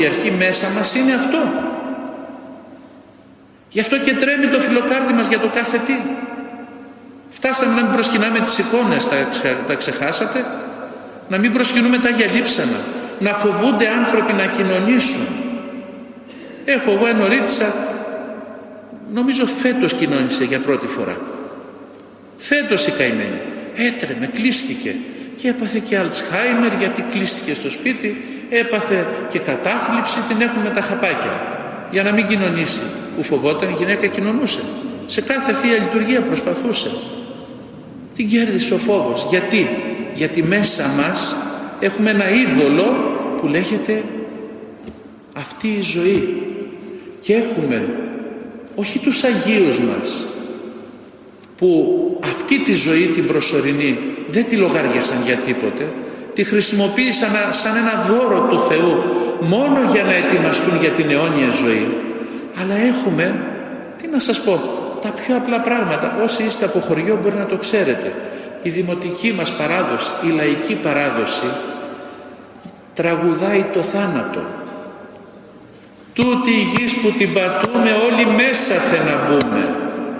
η αρχή μέσα μας είναι αυτό. Γι' αυτό και τρέμει το φιλοκάρδι μας για το κάθε τι. Φτάσαμε να μην προσκυνάμε τις εικόνες, τα ξεχάσατε? Να μην προσκυνούμε τα Άγια Λείψανα, να φοβούνται άνθρωποι να κοινωνήσουν. Έχω εγώ ένα ορίτσα, νομίζω φέτος κοινώνησε για πρώτη φορά. Φέτος η καημένη. Έτρεμε, κλείστηκε και έπαθε και Αλτσχάιμερ γιατί κλείστηκε στο σπίτι, έπαθε και κατάθλιψη, την έχουμε τα χαπάκια για να μην κοινωνήσει. Που φοβόταν, η γυναίκα κοινωνούσε. Σε κάθε Θεία Λειτουργία προσπαθούσε. Την κέρδισε ο φόβος. Γιατί μέσα μας έχουμε ένα είδωλο που λέγεται αυτή η ζωή. Και έχουμε όχι τους Αγίους μας που αυτή τη ζωή την προσωρινή δεν τη λογάριασαν για τίποτε, τη χρησιμοποίησαν σαν ένα δώρο του Θεού μόνο για να ετοιμαστούν για την αιώνια ζωή. Αλλά έχουμε, τι να σας πω, τα πιο απλά πράγματα. Όσοι είστε από χωριό μπορεί να το ξέρετε. Η δημοτική μας παράδοση, η λαϊκή παράδοση τραγουδάει το θάνατο. Τούτη η γης που την πατούμε όλοι μέσα θε να μπούμε.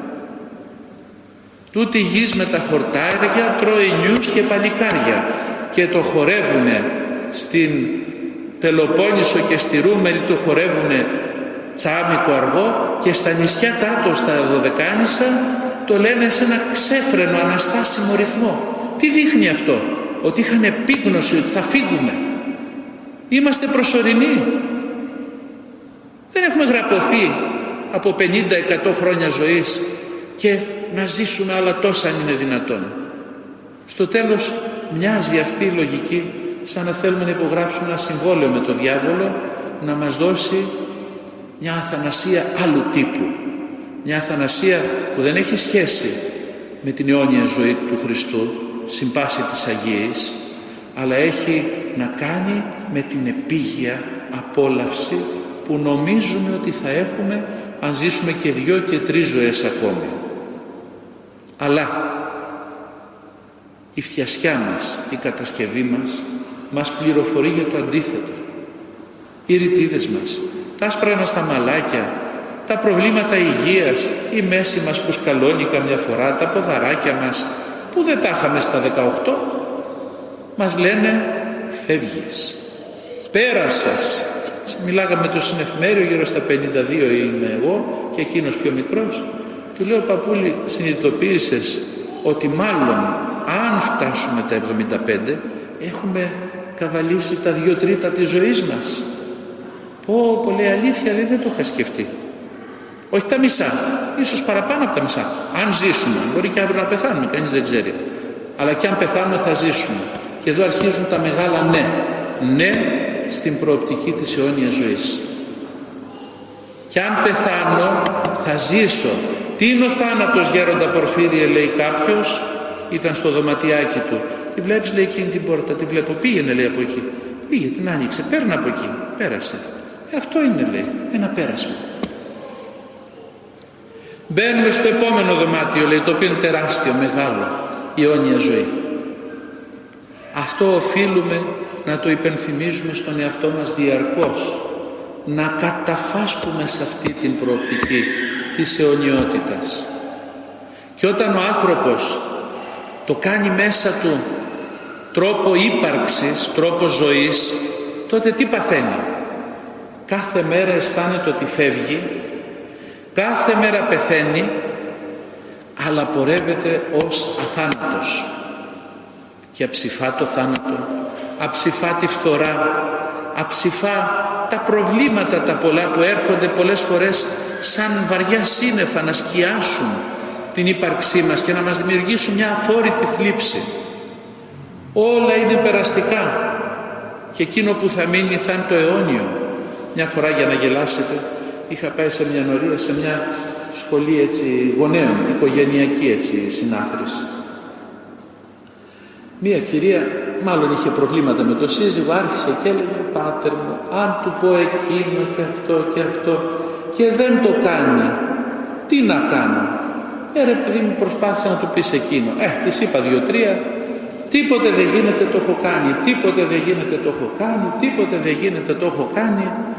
Τούτη η γης με τα χορτάρια τρώει νιούς και παλικάρια. Και το χορεύουνε στην Πελοπόννησο και στη Ρούμελη, το χορεύουνε τσάμικο αργό, και στα νησιά κάτω στα Δωδεκάνησα το λένε σε ένα ξέφρενο αναστάσιμο ρυθμό. Τι δείχνει αυτό? Ότι είχαν επίγνωση ότι θα φύγουμε. Είμαστε προσωρινοί. Δεν έχουμε γραπωθεί από 50-100 χρόνια ζωής και να ζήσουμε άλλα τόσα αν είναι δυνατόν. Στο τέλος μοιάζει αυτή η λογική σαν να θέλουμε να υπογράψουμε ένα συμβόλαιο με το διάβολο να μας δώσει μια αθανασία άλλου τύπου. Μια αθανασία που δεν έχει σχέση με την αιώνια ζωή του Χριστού, συν πάση της Αγίας, αλλά έχει να κάνει με την επίγεια απόλαυση που νομίζουμε ότι θα έχουμε αν ζήσουμε και 2 και 3 ζωές ακόμη. Αλλά η φτιασιά μας, η κατασκευή μας πληροφορεί για το αντίθετο. Οι ρητίδες μας, τα άσπρα μας τα μαλάκια, τα προβλήματα υγείας, η μέση μας που σκαλώνει καμιά φορά, τα ποδαράκια μας που δεν τα είχαμε στα 18, μας λένε φεύγεις, πέρασες. Μιλάγαμε το συνεφημέριο, γύρω στα 52 είμαι εγώ και εκείνος πιο μικρός. Του λέω, παππούλη, συνειδητοποίησες ότι μάλλον αν φτάσουμε τα 75 έχουμε καβαλήσει τα 2 τρίτα της ζωής μας? Πω, λέει, αλήθεια, λέει, δεν το είχα σκεφτεί. Όχι τα μισά, ίσως παραπάνω από τα μισά. Αν ζήσουμε, μπορεί και αύριο να πεθάνουμε, κανείς δεν ξέρει. Αλλά και αν πεθάνουμε θα ζήσουμε. Και εδώ αρχίζουν τα μεγάλα ναι. Ναι στην προοπτική της αιώνιας ζωής. Και αν πεθάνω θα ζήσω. Τι είναι ο θάνατος, γέροντα Πορφύριε, λέει κάποιος, ήταν στο δωματιάκι του. Τη βλέπεις, λέει, εκείνη την πόρτα? Τη βλέπω. Πήγαινε, λέει, από εκεί. Πήγε, την άνοιξε, παίρνει από εκεί. Πέρασε. Αυτό είναι, λέει, ένα πέρασμα. Μπαίνουμε στο επόμενο δωμάτιο, λέει, το οποίο είναι τεράστιο, μεγάλο, η αιώνια ζωή. Αυτό οφείλουμε να το υπενθυμίζουμε στον εαυτό μας διαρκώς, να καταφάσκουμε σε αυτή την προοπτική της αιωνιότητας. Και όταν ο άνθρωπος το κάνει μέσα του τρόπο ύπαρξης, τρόπο ζωής, τότε τι παθαίνει? Κάθε μέρα αισθάνεται ότι φεύγει, κάθε μέρα πεθαίνει, αλλά πορεύεται ως αθάνατος. Και αψηφά το θάνατο, αψηφά τη φθορά, αψηφά τα προβλήματα τα πολλά που έρχονται πολλές φορές σαν βαριά σύννεφα να σκιάσουν την ύπαρξή μας και να μας δημιουργήσουν μια αφόρητη θλίψη. Όλα είναι περαστικά και εκείνο που θα μείνει θα είναι το αιώνιο. Μια φορά, για να γελάσετε, είχα πάει σε μια νωρία, σε μια σχολή έτσι γονέων, οικογενειακή έτσι συνάθρηση. Μία κυρία μάλλον είχε προβλήματα με το σύζυγο, άρχισε και έλεγε, πάτερ μου, αν του πω εκείνο και αυτό και αυτό και δεν το κάνει, τι να κάνω? Ρε παιδί μου, προσπάθησα να του πεις εκείνο. Της είπα 2-3, Τίποτε δεν γίνεται, το έχω κάνει. Τίποτε δεν γίνεται, το έχω κάνει. Τίποτε δεν γίνεται, το έχω κάνει.